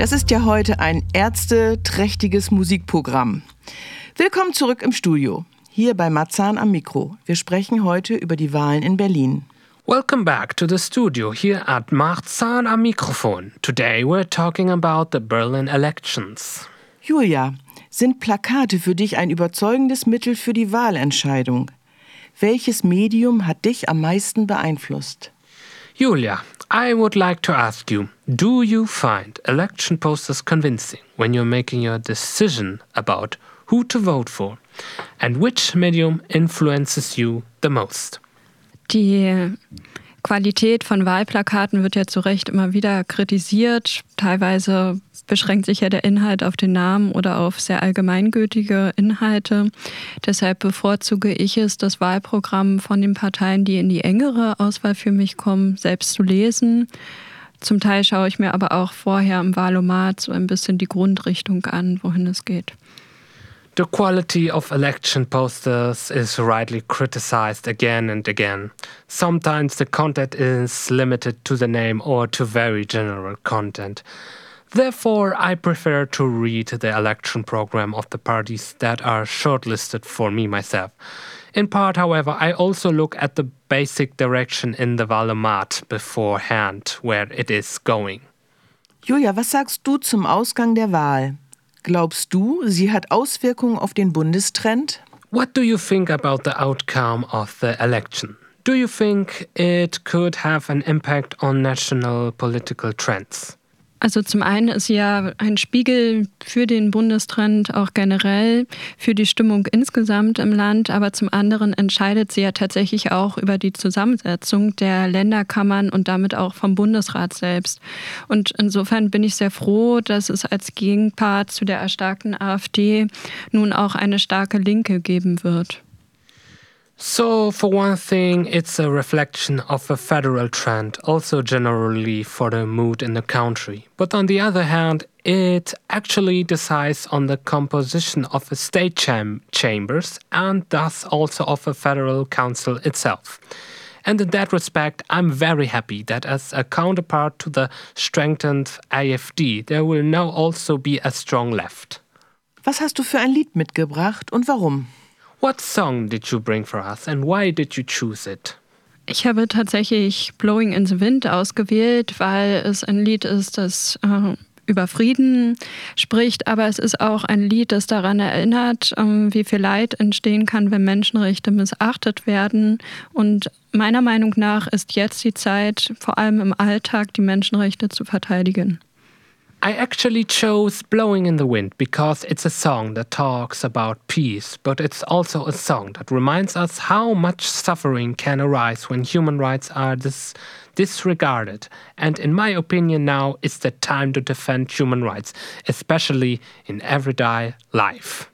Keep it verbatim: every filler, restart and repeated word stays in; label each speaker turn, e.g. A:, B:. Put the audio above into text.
A: Das ist ja heute ein ärzteträchtiges Musikprogramm. Willkommen zurück im Studio, hier bei Marzahn am Mikro. Wir sprechen heute über die Wahlen in Berlin.
B: Welcome back to the studio here at Marzahn am Mikrofon. Today we're talking about the Berlin elections.
A: Julia, sind Plakate für dich ein überzeugendes Mittel für die Wahlentscheidung? Welches Medium hat dich am meisten beeinflusst?
B: Julia, I would like to ask you, do you find election posters convincing when you're making your decision about who to vote for? And which medium influences you the most?
C: Die Qualität von Wahlplakaten wird ja zu Recht immer wieder kritisiert. Teilweise beschränkt sich ja der Inhalt auf den Namen oder auf sehr allgemeingültige Inhalte. Deshalb bevorzuge ich es, das Wahlprogramm von den Parteien, die in die engere Auswahl für mich kommen, selbst zu lesen. Zum Teil schaue ich mir aber auch vorher im Wahlomat so ein bisschen die Grundrichtung an, wohin es geht.
B: The quality of election posters is rightly criticized again and again. Sometimes the content is limited to the name or to very general content. Therefore, I prefer to read the election program of the parties that are shortlisted for me myself. In part, however, I also look at the basic direction in the Wahlomat beforehand, where it is going.
A: Julia, was sagst du zum Ausgang der Wahl? Glaubst du, sie hat Auswirkungen auf den Bundestrend?
B: What do you think about the outcome of the election? Do you think it could have an impact on national political trends?
C: Also zum einen ist sie ja ein Spiegel für den Bundestrend, auch generell für die Stimmung insgesamt im Land. Aber zum anderen entscheidet sie ja tatsächlich auch über die Zusammensetzung der Länderkammern und damit auch vom Bundesrat selbst. Und insofern bin ich sehr froh, dass es als Gegenpart zu der erstarkten AfD nun auch eine starke Linke geben wird.
B: So, for one thing, it's a reflection of a federal trend, also generally for the mood in the country. But on the other hand, it actually decides on the composition of the state cham- chambers and thus also of a federal council itself. And in that respect, I'm very happy that as a counterpart to the strengthened AfD, there will now also be a strong left.
A: Was hast du für ein Lied mitgebracht und warum?
B: What song did you bring for us and why did you choose it?
C: Ich habe tatsächlich Blowing in the Wind ausgewählt, weil es ein Lied ist, das äh, über Frieden spricht, aber es ist auch ein Lied, das daran erinnert, ähm, wie viel Leid entstehen kann, wenn Menschenrechte missachtet werden. Und meiner Meinung nach ist jetzt die Zeit, vor allem im Alltag, die Menschenrechte zu verteidigen.
B: I actually chose Blowing in the Wind because it's a song that talks about peace, but it's also a song that reminds us how much suffering can arise when human rights are dis- disregarded. And in my opinion now is the time to defend human rights, especially in everyday life.